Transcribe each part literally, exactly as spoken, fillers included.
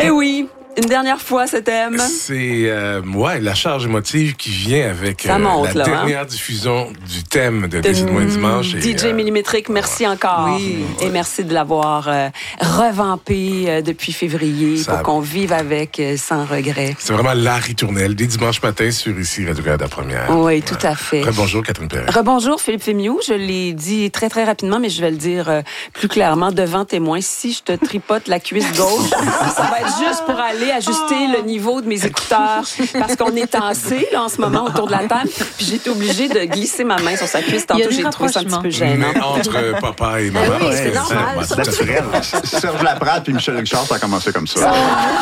Eh oui, une dernière fois ce thème. C'est euh, ouais, la charge émotive qui vient avec Ça euh, monte, la là, dernière hein? diffusion du thème de Décide-moi dimanche. D J et, euh, Millimétrique, merci encore. Oui. Et merci de l'avoir euh, revampé euh, depuis février Ça pour a- qu'on vive avec euh, sans regret. C'est vraiment la ritournelle des dimanches matins sur ici Radio-Canada Première. Oui, tout à fait. Bonjour Catherine Perret. Rebonjour Philippe Fémiou, je l'ai dit très très rapidement, mais je vais le dire euh, plus clairement devant témoin. Si je te tripote la cuisse gauche, ça va être juste pour aller ajuster le niveau de mes écouteurs parce qu'on est tassé là en ce moment autour de la table. Puis j'ai été obligée de glisser ma main sur sa cuisse. Il y a Tantôt des j'ai trouvé ça un petit peu gênant. Mais entre papa et maman, oui, c'est ouais, normal, bah, ça. tout à fait. Serge Laprade puis Michel Richard, ça a commencé comme ça.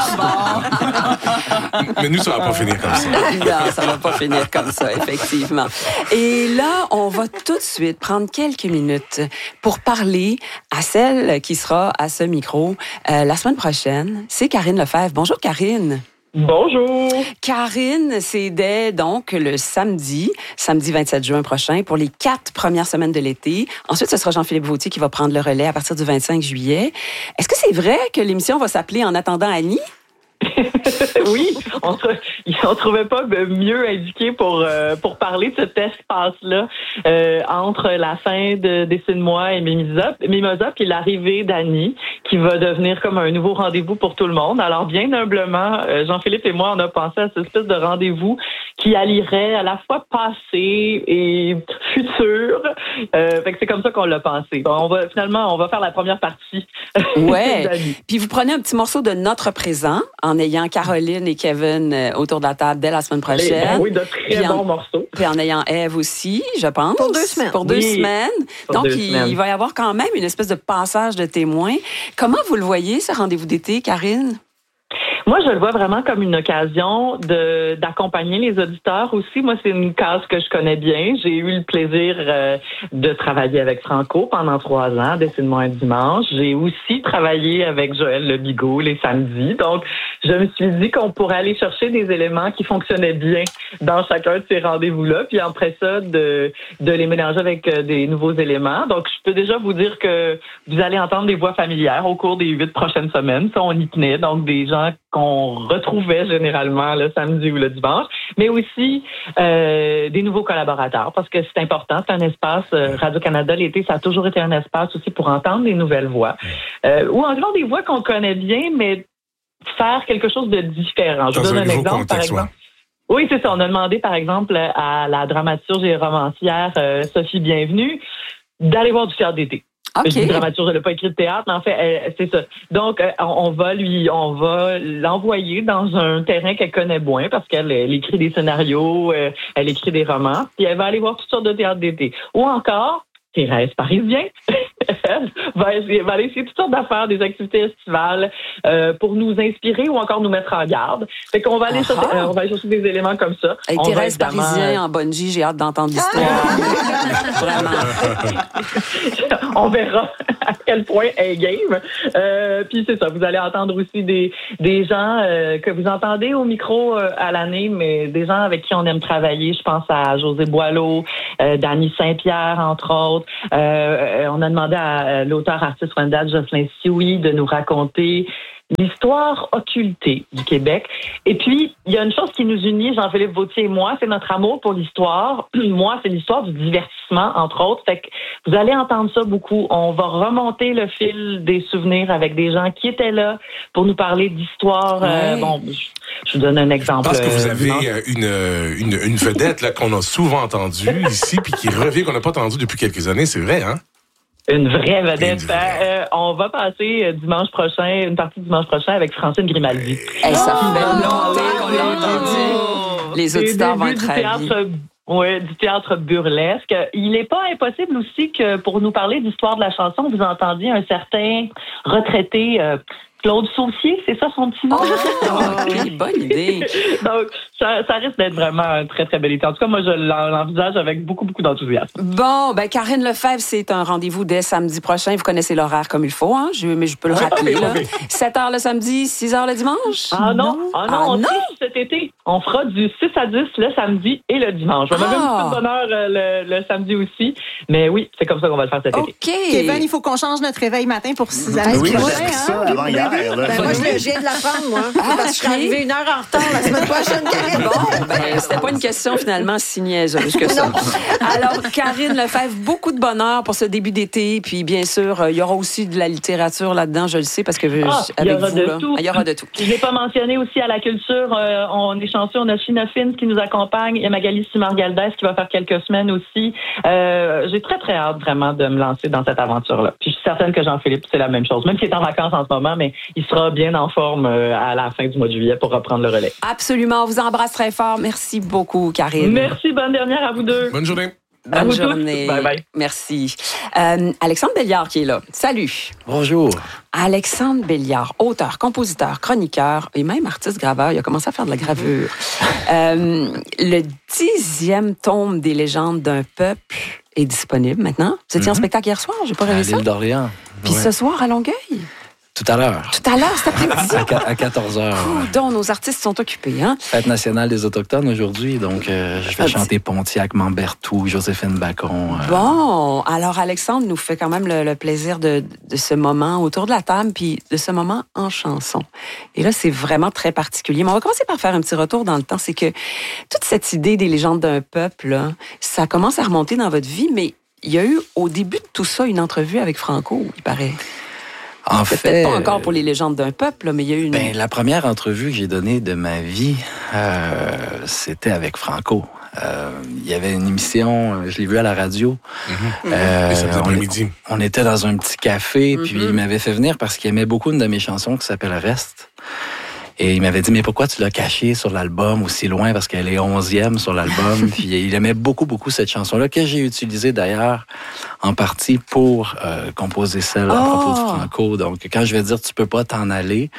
Mais nous, ça va pas finir comme ça. Non, ça va pas finir comme ça, effectivement. Et là, on va tout de suite prendre quelques minutes pour parler à celle qui sera à ce micro euh, la semaine prochaine. C'est Karine Lefebvre. Bonjour, Karine. Bonjour. Karine, c'est dès donc le samedi, samedi vingt-sept juin prochain, pour les quatre premières semaines de l'été. Ensuite, ce sera Jean-Philippe Vautier qui va prendre le relais à partir du vingt-cinq juillet. Est-ce que c'est vrai que l'émission va s'appeler En attendant Annie? Oui, on ne trouvait pas mieux indiqué pour euh, pour parler de cet espace-là euh, entre la fin de Décide-moi et Mimosa, Mimosa puis l'arrivée d'Annie, qui va devenir comme un nouveau rendez-vous pour tout le monde. Alors, bien humblement, euh, Jean-Philippe et moi, on a pensé à cette espèce de rendez-vous qui allierait à la fois passé et futur. Euh, fait que c'est comme ça qu'on l'a pensé. Bon, on va finalement, on va faire la première partie. Ouais. d'Annie. Puis vous prenez un petit morceau de notre présent en ayant Caroline et Kevin euh, autour de la table dès la semaine Et, prochaine. ben oui, de très Puis en- bons morceaux. Puis en ayant Ève aussi, je pense. Pour deux semaines. Pour deux Oui, semaines. pour Donc, deux il, semaines. il va y avoir quand même une espèce de passage de témoins. Comment vous le voyez, ce rendez-vous d'été, Karine? Moi, je le vois vraiment comme une occasion de d'accompagner les auditeurs aussi. Moi, c'est une case que je connais bien. J'ai eu le plaisir euh, de travailler avec Franco pendant trois ans, Décide-moi un dimanche. J'ai aussi travaillé avec Joël Le Bigot les samedis. Donc, je me suis dit qu'on pourrait aller chercher des éléments qui fonctionnaient bien dans chacun de ces rendez-vous-là, puis après ça, de, de les mélanger avec euh, des nouveaux éléments. Donc, je peux déjà vous dire que vous allez entendre des voix familières au cours des huit prochaines semaines. Ça, on y tenait. Donc, des gens qu'on retrouvait généralement le samedi ou le dimanche, mais aussi euh, des nouveaux collaborateurs, parce que c'est important, c'est un espace, euh, Radio-Canada, l'été, ça a toujours été un espace aussi pour entendre des nouvelles voix, euh, ou entendre des voix qu'on connaît bien, mais faire quelque chose de différent. Je vous Dans donne un un nouveau exemple, par contexte, exemple. Oui, c'est ça. On a demandé, par exemple, à la dramaturge et romancière euh, Sophie Bienvenue d'aller voir du théâtre d'été. OK. Je dis dramaturge, elle n'a pas écrit de théâtre, mais en fait, elle- c'est ça. Donc, euh, on on va lui, on va l'envoyer dans un terrain qu'elle connaît bien parce qu'elle elle écrit des scénarios, euh, elle écrit des romans, puis elle va aller voir toutes sortes de théâtres d'été. Ou encore, Thérèse Parisien, elle va, essayer- va aller essayer toutes sortes d'affaires, des activités estivales euh, pour nous inspirer ou encore nous mettre en garde. Fait qu'on va aller Ah-ha. chercher, euh, on va aller chercher des éléments comme ça. Et On va Thérèse évidemment- Parisien en bungee, j'ai hâte d'entendre l'histoire. Vraiment. On verra à quel point elle est game. Euh, puis c'est ça, vous allez entendre aussi des, des gens euh, que vous entendez au micro euh, à l'année, mais des gens avec qui on aime travailler. Je pense à José Boileau, euh, Dany Saint-Pierre, entre autres. Euh, on a demandé à euh, l'auteur-artiste Wendell Jocelyn Sioui de nous raconter l'histoire occultée du Québec. Et puis, il y a une chose qui nous unit, Jean-Philippe Vautier et moi, c'est notre amour pour l'histoire. Moi, c'est l'histoire du divertissement, entre autres. Fait que vous allez entendre ça beaucoup. On va remonter le fil des souvenirs avec des gens qui étaient là pour nous parler d'histoire. Euh, Ouais. bon, je, je vous donne un Je exemple. pense que vous euh, avez dimanche. euh, une, euh, une, une vedette là, qu'on a souvent entendue ici, puis qui revient, qu'on n'a pas entendue depuis quelques années. C'est vrai, hein? Une vraie vedette. Une vraie. Euh, on va passer euh, dimanche prochain, une partie dimanche prochain avec Francine Grimaldi. Hey, ça Oh! fait longtemps qu'on l'a entendu. Les Des auditeurs vont débuts être du ravis. théâtre, ouais, du théâtre burlesque. Il n'est pas impossible aussi que pour nous parler d'histoire de la chanson, vous entendiez un certain retraité euh, Claude Saucier, c'est ça son petit nom? Oh, oui, bonne idée. Donc, ça, ça risque d'être vraiment un très, très bel été. En tout cas, moi, je l'en- l'envisage avec beaucoup, beaucoup d'enthousiasme. Bon, ben Karine Lefebvre, c'est un rendez-vous dès samedi prochain. Vous connaissez l'horaire comme il faut, hein? Je, mais je peux le rappeler. oui, Là. oui. sept heures le samedi, six heures le dimanche. Ah non, ah non, Ah on non? triche cet été. On fera du six à dix le samedi et le dimanche. On va même Ah. un petit peu de bonheur euh, le, le samedi aussi. Mais oui, c'est comme ça qu'on va le faire cet été. OK. Kevin, il faut qu'on change notre réveil matin pour six heures. Oui, Ouais, j'ai appris ça hein? avant hier. hier, là. Ben, moi, je viens de l'apprendre, moi. Ah, parce que je suis ok. arrivée une heure en retard la semaine prochaine, Karine. Bon, ben, c'était pas une question finalement si niaiseuse que ça. Alors, Karine Lefebvre, beaucoup de bonheur pour ce début d'été. Puis, bien sûr, euh, il y aura aussi de la littérature là-dedans, je le sais, parce que Ah, je- il y avec aura vous, de là, tout. il y aura de tout. Je l'ai pas mentionné aussi à la culture. euh, on est chanceux, on a China Fins qui nous accompagne. Il y a Magali Simard-Galdès qui va faire quelques semaines aussi. Euh, j'ai très, très hâte vraiment de me lancer dans cette aventure-là. Puis je suis certaine que Jean-Philippe, c'est la même chose. Même s'il est en vacances en ce moment, mais il sera bien en forme euh, à la fin du mois de juillet pour reprendre le relais. Absolument, on vous embrasse très fort. Merci beaucoup, Karine. Merci, bonne dernière à vous deux. Bonne journée. À Bonne vous tous. journée. Bye bye. Merci. Euh, Alexandre Béliard qui est là. Salut. Bonjour. Alexandre Béliard, auteur, compositeur, chroniqueur et même artiste graveur. Il a commencé à faire de la gravure. euh, le dixième tome des légendes d'un peuple est disponible maintenant. Vous étiez en Mhm. spectacle hier soir, j'ai pas À rêvé ça. l'île d'Orléans. Puis Ouais. ce soir à Longueuil. Tout à l'heure. Tout à l'heure, cet après-midi. À, qua- à quatorze heures. ouais. dont nos artistes sont occupés, hein? Fête nationale des Autochtones aujourd'hui, donc euh, je vais Ah, chanter Pontiac, Mambertou, Joséphine Bacon. euh, Bon, alors Alexandre nous fait quand même le, le plaisir de, de ce moment autour de la table, puis de ce moment en chanson. Et là, c'est vraiment très particulier. Mais on va commencer par faire un petit retour dans le temps. C'est que toute cette idée des légendes d'un peuple, là, ça commence à remonter dans votre vie, mais il y a eu au début de tout ça une entrevue avec Franco, il paraît. En C'est fait, peut-être pas encore pour les légendes d'un peuple, là, mais il y a eu une... ben, la première entrevue que j'ai donnée de ma vie, euh, c'était avec Franco. Euh, il y avait une émission, euh, je l'ai vu à la radio. Euh, Et ça faisait on, le midi. on était dans un petit café, puis Mhm. il m'avait fait venir parce qu'il aimait beaucoup une de mes chansons qui s'appelle Reste. Et il m'avait dit, mais pourquoi tu l'as cachée sur l'album aussi loin? Parce qu'elle est onzième sur l'album. Puis il aimait beaucoup, beaucoup cette chanson-là, que j'ai utilisée d'ailleurs en partie pour euh, composer celle à Oh! propos de Franco. Donc, quand je vais dire, tu peux pas t'en aller,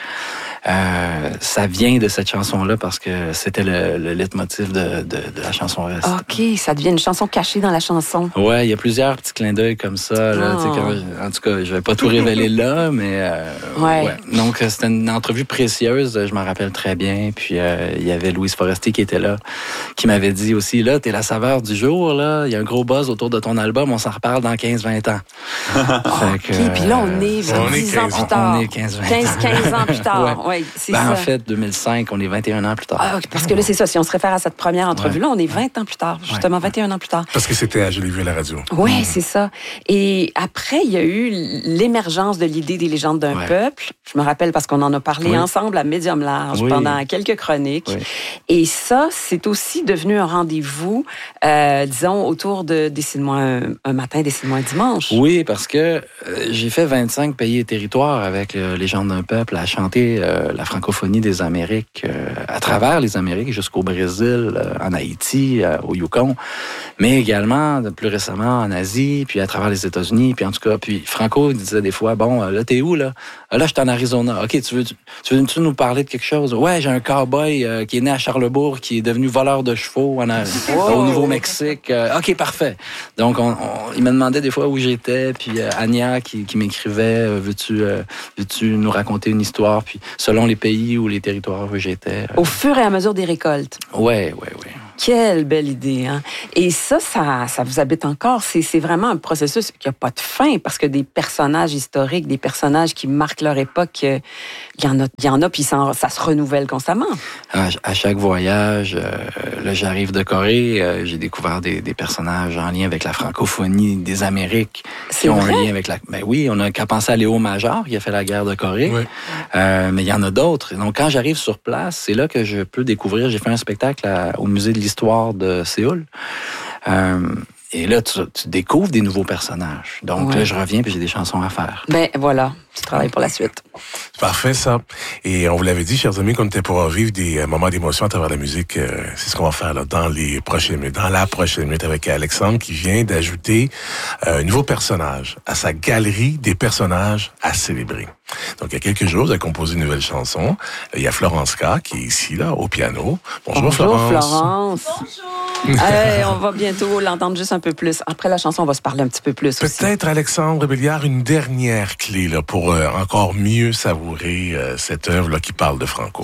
euh, ça vient de cette chanson-là parce que c'était le, le leitmotiv de, de, de la chanson Reste. OK, ça devient une chanson cachée dans la chanson. Ouais, il y a plusieurs petits clins d'œil comme ça. Là, Oh. tu sais, quand- en tout cas, je vais pas tout révéler là, mais euh, Ouais. ouais. Donc, euh, c'était une entrevue précieuse, je m'en rappelle très bien. Puis, euh, il y avait Louise Forestier qui était là, qui m'avait dit aussi, là, t'es la saveur du jour, là. Il y a un gros buzz autour de ton album, on s'en reparle dans quinze vingt ans. Fait que, OK, puis là, on est on est dix ans quinze plus on- tard. on est quinze vingt quinze, quinze ans plus tard. Ouais. Ouais, c'est Ben, ça. en fait, deux mille cinq, on est vingt et un ans plus tard. Ah, parce que là, c'est ça. Si on se réfère à cette première entrevue-là, on est vingt ans plus tard, justement, vingt et un ans plus tard. Parce que c'était à Je l'ai vu à la radio. Oui, c'est ça. Et après, il y a eu l'émergence de l'idée des légendes d'un Ouais. peuple. Je me rappelle parce qu'on en a parlé Oui. ensemble à Médium Large Oui. pendant quelques chroniques. Oui. Et ça, c'est aussi devenu un rendez-vous, euh, disons, autour de Décide-moi un, un matin, Décide-moi un dimanche. Oui, parce que euh, j'ai fait vingt-cinq pays et territoires avec euh, Légende d'un peuple à chanter euh, la francophonie des Amériques euh, à travers les Amériques jusqu'au Brésil, euh, en Haïti, euh, au Yukon, mais également plus récemment en Asie, puis à travers les États-Unis, puis en tout cas, puis Franco disait des fois, bon, euh, là t'es où là? Ah, là je suis en Arizona. Ok, tu veux tu, tu veux nous parler de quelque chose? Ouais, j'ai un cowboy euh, qui est né à Charlebourg, qui est devenu voleur de chevaux en, Ar- au Nouveau-Mexique. Euh, ok, parfait. Donc on, on- il me demandait des fois où j'étais, puis euh, Anya qui, qui m'écrivait, euh, veux-tu euh, veux-tu nous raconter une histoire? Puis selon les pays ou les territoires où j'étais. euh, Au fur et à mesure des récoltes. Ouais, ouais, ouais. Quelle belle idée, hein? Et ça, ça, ça vous habite encore. C'est, c'est vraiment un processus qui n'a pas de fin parce que des personnages historiques, des personnages qui marquent leur époque, euh, il y en a, il y en a, puis ça, ça se renouvelle constamment. À, à chaque voyage, euh, là, j'arrive de Corée, euh, j'ai découvert des, des personnages en lien avec la francophonie des Amériques C'est qui ont vrai? un lien avec la. Ben oui, on a qu'à penser à Léo Major qui a fait la guerre de Corée, Oui. euh, mais il y en a d'autres. Donc quand j'arrive sur place, c'est là que je peux découvrir. J'ai fait un spectacle à- au musée de l'histoire de Séoul. Euh, Et là, tu, tu découvres des nouveaux personnages. Donc Ouais. là, je reviens puis j'ai des chansons à faire. Ben voilà, tu travailles pour la suite. C'est parfait, ça. Et on vous l'avait dit, chers amis, qu'on était pour vivre des euh, moments d'émotion à travers la musique. Euh, c'est ce qu'on va faire là, dans les prochaines minutes, dans la prochaine minute avec Alexandre qui vient d'ajouter euh, un nouveau personnage à sa galerie des personnages à célébrer. Donc, il y a quelques jours, vous avez composé une nouvelle chanson. Il y a Florence K qui est ici, là, au piano. Bonjour, Bonjour Florence. Florence. Bonjour. Hey, on va bientôt l'entendre juste un peu plus. Après la chanson, on va se parler un petit peu plus aussi. Peut-être, Alexandre Béliard, une dernière clé là, pour euh, encore mieux savourer euh, cette œuvre-là qui parle de Franco.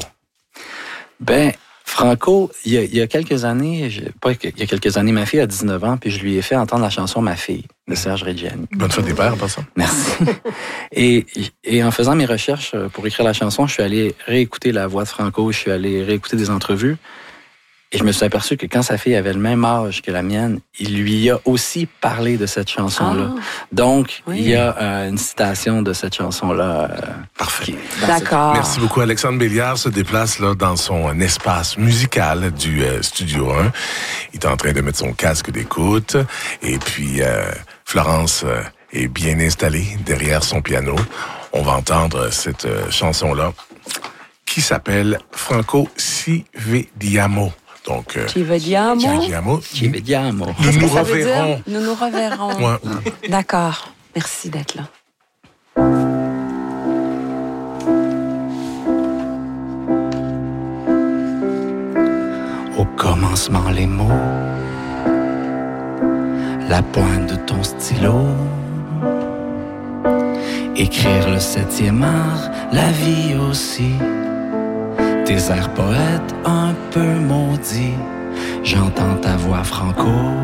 Ben, Franco, il y a, il y a quelques années, je, pas il y a quelques années, ma fille a dix-neuf ans, puis je lui ai fait entendre la chanson Ma fille. de Serge Reggiani. Bonne fête des pères, en passant. Merci. et, et en faisant mes recherches pour écrire la chanson, je suis allé réécouter la voix de Franco, je suis allé réécouter des entrevues. Et je me suis aperçu que quand sa fille avait le même âge que la mienne, il lui a aussi parlé de cette chanson-là. Ah, Donc, oui. il y a euh, une citation de cette chanson-là. Euh, Parfait. D'accord. Cette... Merci beaucoup. Alexandre Béliard se déplace là dans son espace musical du euh, Studio un. Il est en train de mettre son casque d'écoute. Et puis, euh, Florence euh, est bien installée derrière son piano. On va entendre cette euh, chanson-là qui s'appelle Franco Si Vediamo. Donc, euh, Ci vediamo. Ci vediamo. Ci vediamo. Nous nous reverrons. Nous nous reverrons. Ouais. D'accord. Merci d'être là. Au commencement, les mots, la pointe de ton stylo, écrire le septième art, la vie aussi. Tes airs poètes un peu maudits, j'entends ta voix Franco